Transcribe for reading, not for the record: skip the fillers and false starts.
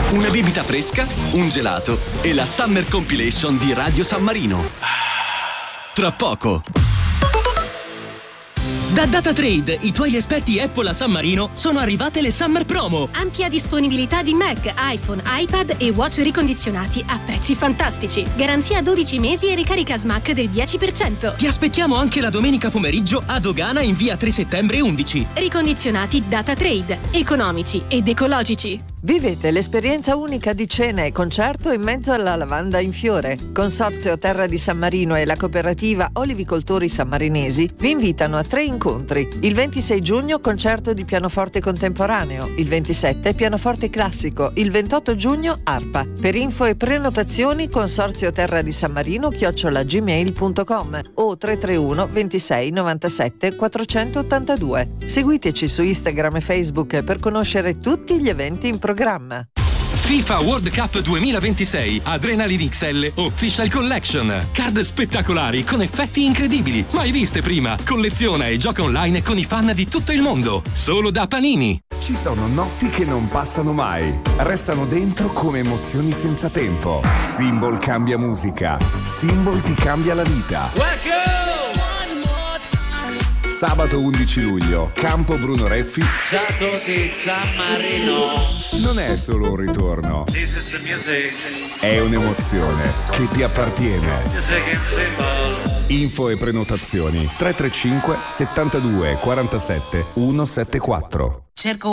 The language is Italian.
una bibita fresca, un gelato e la Summer Compilation di Radio San Marino. Tra poco. Da DataTrade, i tuoi esperti Apple a San Marino, sono arrivate le Summer Promo. Ampia disponibilità di Mac, iPhone, iPad e watch ricondizionati a prezzi fantastici. Garanzia 12 mesi e ricarica SMAC del 10%. Ti aspettiamo anche la domenica pomeriggio a Dogana in via 3 settembre 11. Ricondizionati DataTrade, economici ed ecologici. Vivete l'esperienza unica di cena e concerto in mezzo alla lavanda in fiore. Consorzio Terra di San Marino e la cooperativa Olivicoltori Sammarinesi vi invitano a 3 incontri. Il 26 giugno concerto di pianoforte contemporaneo, il 27 pianoforte classico, il 28 giugno arpa. Per info e prenotazioni Consorzio Terra di San Marino @gmail.com o 331 26 97 482. Seguiteci su Instagram e Facebook per conoscere tutti gli eventi in programma. FIFA World Cup 2026 Adrenaline XL Official Collection. Card spettacolari con effetti incredibili, mai viste prima. Colleziona e gioca online con i fan di tutto il mondo. Solo da Panini. Ci sono notti che non passano mai. Restano dentro come emozioni senza tempo. Symbol cambia musica. Symbol ti cambia la vita. Sabato 11 luglio, Campo Bruno Reffi. Stato di San Marino. Non è solo un ritorno. This is the music. È un'emozione che ti appartiene. Music and symbol. Info e prenotazioni 335 72 47 174. Cerco